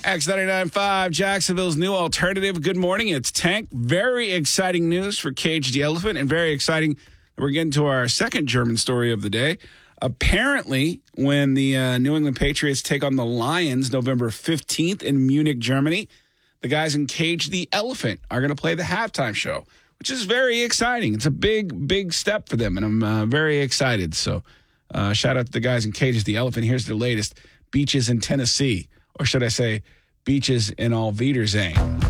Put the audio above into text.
X99.5, Jacksonville's new alternative. Good morning. It's Tank. Very exciting news for Cage the Elephant, and very exciting. We're getting to our second German story of the day. Apparently, when the New England Patriots take on the Lions November 15th in Munich, Germany, the guys in Cage the Elephant are going to play the halftime show, which is very exciting. It's a big, big step for them, and I'm very excited. So shout out to the guys in Cage the Elephant. Here's their latest, Beaches in Tennessee, or should I say, Beaches in Alviederzane.